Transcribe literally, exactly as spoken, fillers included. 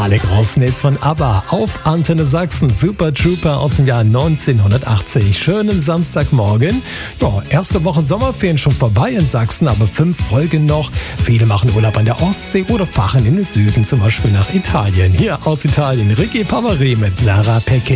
Alec Rosnitz von ABBA auf Antenne Sachsen. Super Trooper aus dem Jahr neunzehnhundertachtzig. Schönen Samstagmorgen. Ja, erste Woche Sommerferien schon vorbei in Sachsen, aber fünf Folgen noch. Viele machen Urlaub an der Ostsee oder fahren in den Süden, zum Beispiel nach Italien. Hier aus Italien Ricky Pavare mit Sarah Pecchi.